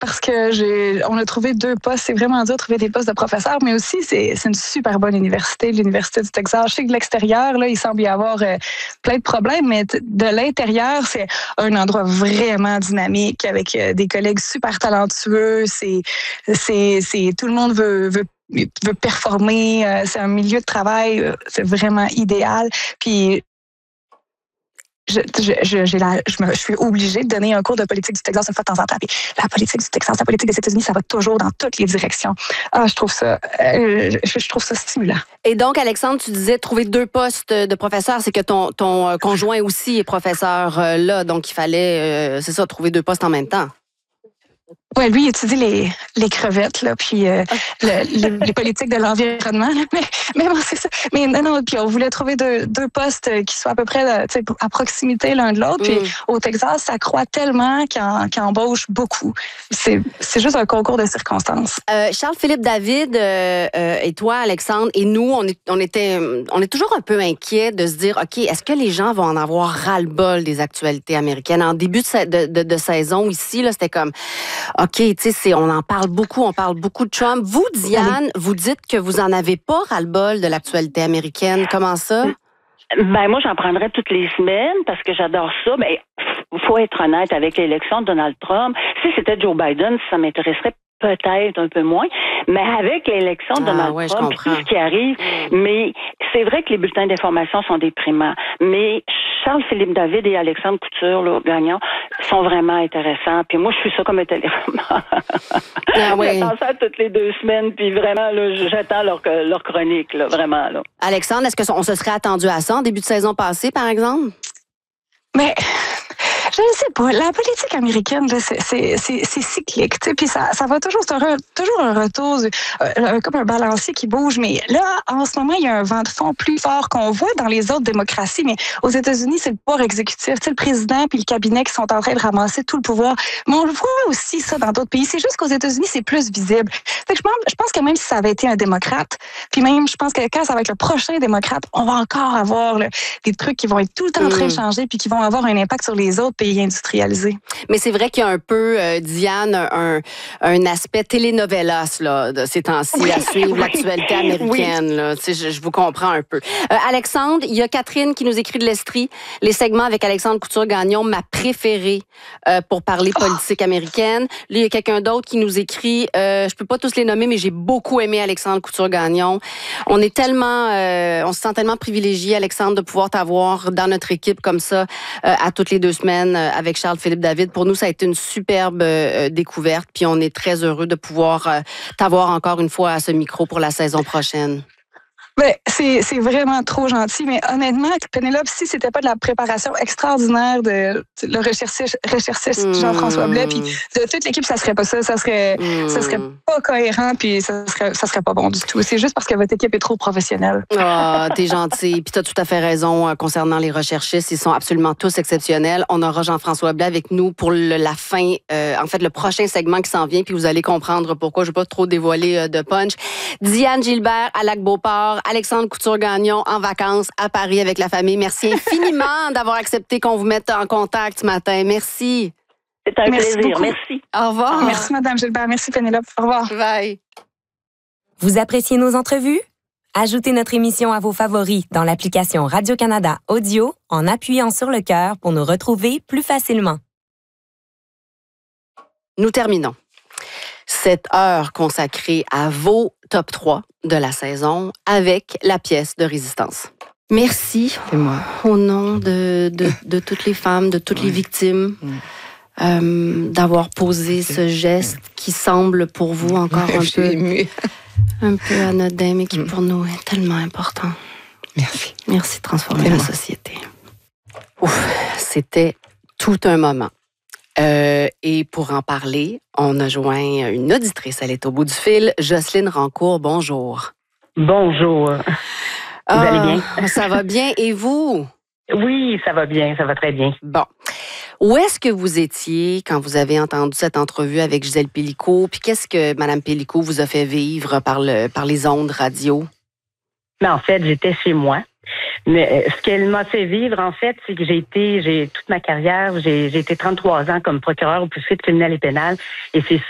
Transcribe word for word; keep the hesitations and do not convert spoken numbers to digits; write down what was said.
parce que j'ai, on a trouvé deux postes. C'est vraiment dur de trouver des postes de professeurs, mais aussi c'est, c'est une super bonne université, l'Université du Texas. Je sais que de l'extérieur, là, il semble y avoir euh, plein de problèmes, mais t- de l'intérieur, c'est un endroit vraiment dynamique avec euh, des collègues super talentueux. C'est, c'est, c'est tout le monde veut, veut veut performer. Euh, c'est un milieu de travail, euh, c'est vraiment idéal. Puis Je, je, je, j'ai la, je, me, je suis obligée de donner un cours de politique du Texas une fois de temps en temps. Puis la politique du Texas, la politique des États-Unis, ça va toujours dans toutes les directions. Ah, je trouve ça, euh, je, je trouve ça stimulant. Et donc, Alexandre, tu disais trouver deux postes de professeur, c'est que ton, ton conjoint aussi est professeur euh, là, donc il fallait, euh, c'est ça, trouver deux postes en même temps. Oui, lui, il étudie les, les crevettes, là, puis euh, le, les, les politiques de l'environnement. Là, mais, mais bon, c'est ça. Mais non, non, puis on voulait trouver deux, deux postes qui soient à peu près là, à proximité l'un de l'autre. Mm. Puis au Texas, ça croît tellement qu'il, en, qu'il embauche beaucoup. C'est, c'est juste un concours de circonstances. Euh, Charles-Philippe David euh, euh, et toi, Alexandre, et nous, on est, on était, on est toujours un peu inquiets de se dire, OK, est-ce que les gens vont en avoir ras-le-bol des actualités américaines? En début de, de, de, de saison, ici, là, c'était comme... OK, tu sais, c'est, on en parle beaucoup, on parle beaucoup de Trump. Vous, Diane, vous dites que vous en avez pas ras-le-bol de l'actualité américaine. Comment ça? Ben moi, j'en prendrais toutes les semaines parce que j'adore ça. Ben, faut être honnête avec l'élection de Donald Trump. Si c'était Joe Biden, ça m'intéresserait peut-être un peu moins, mais avec l'élection de Donald ah, ouais, Trump, tout ce qui arrive, mais c'est vrai que les bulletins d'information sont déprimants, mais Charles-Philippe David et Alexandre Couture, là, Gagnon, sont vraiment intéressants, puis moi, je suis ça comme un téléroman. Ah, ouais. J'attends ça toutes les deux semaines, puis vraiment, là, j'attends leur, leur chronique, là, vraiment. Là. Alexandre, est-ce qu'on se serait attendu à ça en début de saison passée, par exemple? Mais... Je ne sais pas. La politique américaine, là, c'est, c'est, c'est, c'est cyclique, tu sais, puis ça, ça va toujours, c'est un, toujours un retour, euh, comme un balancier qui bouge. Mais là, en ce moment, il y a un vent de fond plus fort qu'on voit dans les autres démocraties. Mais aux États-Unis, c'est le pouvoir exécutif, tu sais, le président puis le cabinet qui sont en train de ramasser tout le pouvoir. Mais on le voit aussi ça dans d'autres pays. C'est juste qu'aux États-Unis, c'est plus visible. Fait que je pense, je pense que même si ça avait été un démocrate, puis même, je pense que quand ça va être le prochain démocrate, on va encore avoir là, des trucs qui vont être tout le temps en train de changer puis qui vont avoir un impact sur les autres pays industrialisés. Mais c'est vrai qu'il y a un peu, euh, Diane, un, un aspect telenovelas là, de ces temps-ci oui, à suivre oui, l'actualité américaine. Oui. Là. Tu sais, je, je vous comprends un peu. Euh, Alexandre, il y a Catherine qui nous écrit de l'Estrie. Les segments avec Alexandre Couture-Gagnon, ma préférée euh, pour parler politique oh. américaine. Là, il y a quelqu'un d'autre qui nous écrit, euh, je peux pas tous les nommer, mais j'ai beaucoup aimé Alexandre Couture-Gagnon. On est tellement, euh, on se sent tellement privilégié, Alexandre, de pouvoir t'avoir dans notre équipe comme ça euh, à toutes les deux semaines euh, avec Charles-Philippe David. Pour nous, ça a été une superbe euh, découverte, puis on est très heureux de pouvoir euh, t'avoir encore une fois à ce micro pour la saison prochaine. Ben, c'est, c'est vraiment trop gentil, mais honnêtement, Pénélope, si c'était pas de la préparation extraordinaire de, de le recherchiste, recherchiste mmh. Jean-François Blais, puis de toute l'équipe, ça serait pas ça, ça serait, mmh. ça serait pas cohérent, puis ça serait, ça serait pas bon du tout. C'est juste parce que votre équipe est trop professionnelle. Ah, oh, t'es gentil, puis t'as tout à fait raison euh, concernant les recherchistes, ils sont absolument tous exceptionnels. On aura Jean-François Blais avec nous pour le, la fin, euh, en fait, le prochain segment qui s'en vient, puis vous allez comprendre pourquoi. Je vais pas trop dévoiler euh, de punch. Diane Gilbert à Lac-Beauport, Alexandre Couture-Gagnon en vacances à Paris avec la famille. Merci infiniment d'avoir accepté qu'on vous mette en contact ce matin. Merci. C'est un Merci plaisir. beaucoup. Merci. Au revoir. Merci, Madame Gilbert. Merci, Pénélope. Au revoir. Bye. Vous appréciez nos entrevues? Ajoutez notre émission à vos favoris dans l'application Radio-Canada Audio en appuyant sur le cœur pour nous retrouver plus facilement. Nous terminons cette heure consacrée à vos top trois de la saison avec la pièce de résistance. Merci. C'est moi. Au nom de, de, de toutes les femmes, de toutes ouais. les victimes, ouais. euh, d'avoir posé ce geste qui semble pour vous encore un peu, émue. un peu anodin, mais qui pour nous est tellement important. Merci. Merci de transformer la société. Ouf, c'était tout un moment. Euh, et pour en parler, on a joint une auditrice, elle est au bout du fil, Jocelyne Rancourt, bonjour. Bonjour. Vous ah, allez bien? Ça va bien, et vous? Oui, ça va bien, ça va très bien. Bon. Où est-ce que vous étiez quand vous avez entendu cette entrevue avec Gisèle Pélicaud? Puis qu'est-ce que Mme Pélicaud vous a fait vivre par, le, par les ondes radio? Mais en fait, j'étais chez moi. Mais ce qu'elle m'a fait vivre, en fait, c'est que j'ai été, j'ai toute ma carrière, j'ai, j'ai été trente-trois ans comme procureure au poursuite criminelle et pénale, et c'est